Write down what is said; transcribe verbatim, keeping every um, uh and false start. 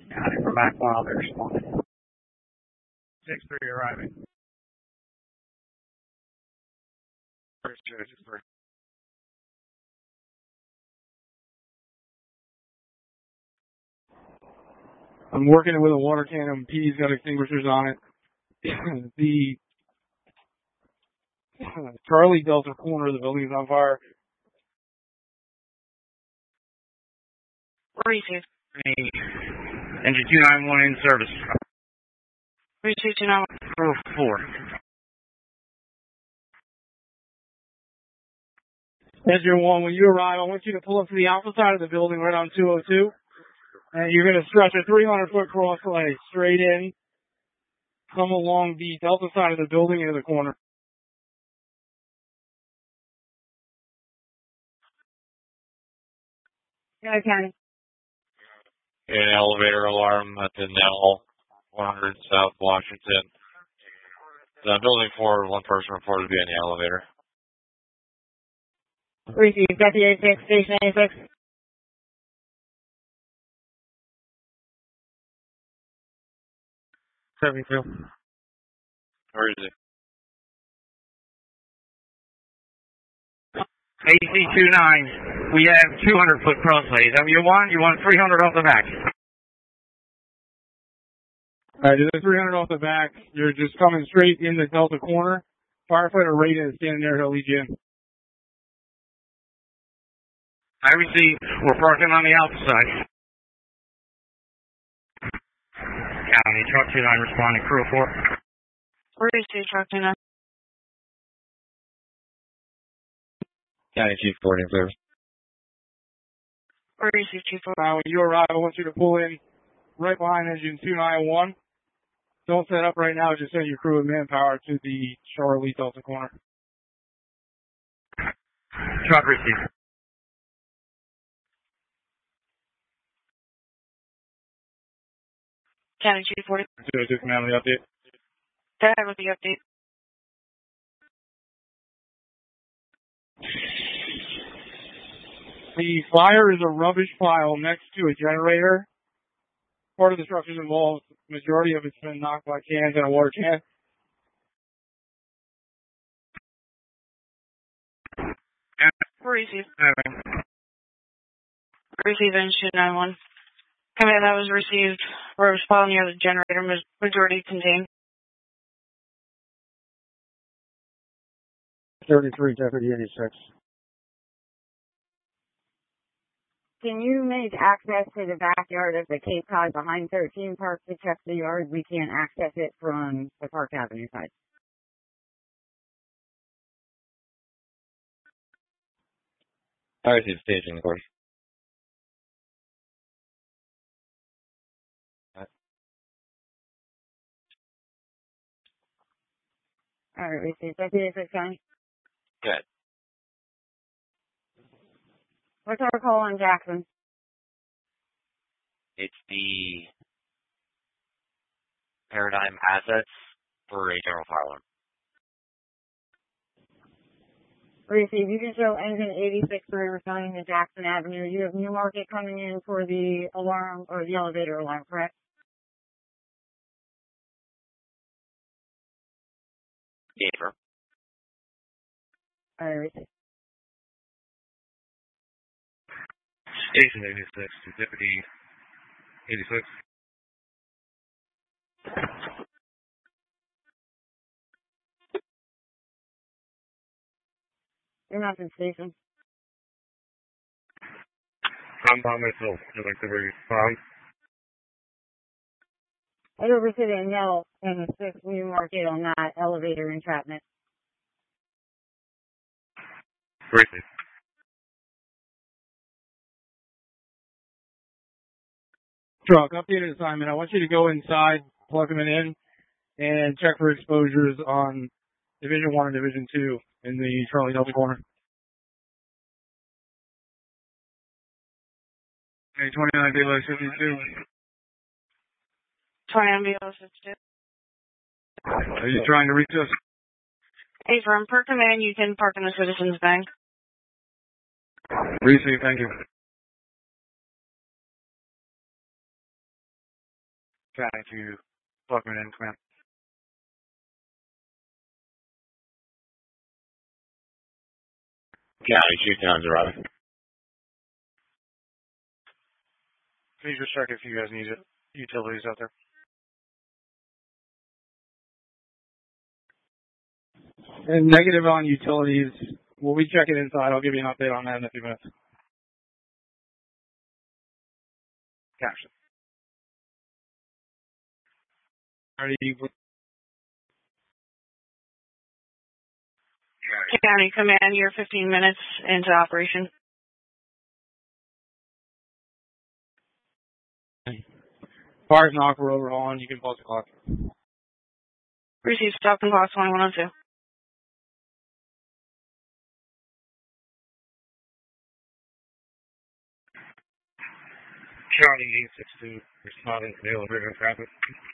County for Mac one, I'll be responding. six three arriving. I'm working with a water cannon. P's got extinguishers on it. The Charlie Delta corner of the building is on fire. Receive. Engine two nine one in service. Receive two nine one. four. Engine one, when you arrive, I want you to pull up to the alpha side of the building right on two oh two. And you're going to stretch a three hundred foot cross leg straight in. Come along the delta side of the building into the corner. Yeah, County. An elevator alarm at the Nell one hundred South Washington. The building four, one person reported to be in the elevator. Receive. Deputy eighty-six, station eighty-six. seventy-two. Where is it? A C two nine, we have two hundred foot crossways. Have you want? You want three hundred off the back? Alright, do the three hundred off the back. You're just coming straight in the Delta corner. Firefighter Raiden is standing there. He'll lead you in. I receive. We're parking on the alpha side. County, truck two nine responding, crew four. Receive, truck two nine. County Chief boarding service. Receive, two four. Uh, when you arrive, I want you to pull in right behind engine two nine one. Don't set up right now. Just send your crew and manpower to the Charlie Delta corner. Truck receive. County Chief forty. zero two command on the update. That was the update. The fire is a rubbish pile next to a generator. Part of the structure's involved. The majority of it's been knocked by cans and a water can. Receive. Receive engine nine one. Command that was received. Rubbish pile near the generator, majority contained. thirty-three, Deputy eighty-six. Can you make access to the backyard of the Cape Cod behind thirteen Park to check the yard? We can't access it from the Park Avenue side. I received staging, of course. All right, receive. Deputy eighty-six County. Good. What's our call on Jackson? It's the Paradigm Assets for a general fire alarm. Receive. You can show engine eighty-six for returning to Jackson Avenue. You have Newmarket coming in for the alarm or the elevator alarm, correct? Gator. All right, receive. Station eighty-six to Deputy eighty-six. You're not in station. I'm by myself. I'd like to respond. I oversee the Nell and the six Newmarket on that elevator entrapment. Receive. Truck, updated assignment. I want you to go inside, plug them in, and check for exposures on Division one and Division two in the Charlie Delta corner. Okay, twenty-nine B L O fifty-two. twenty-nine B L O fifty-two. Are you trying to reach us? Hey, from per command, you can park in the Citizens Bank. Receive, thank you. County to Buckman and command. County, shoot down to Robin. Please just check if you guys need it. Utilities out there. And negative on utilities. We'll be checking inside. I'll give you an update on that in a few minutes. Gotcha. Alrighty. County Command, you're fifteen minutes into operation. Park knock, we're overhauling. You can pause the clock. Receive stop and clock twenty-one oh two. County eight six two, responding to the elevator traffic.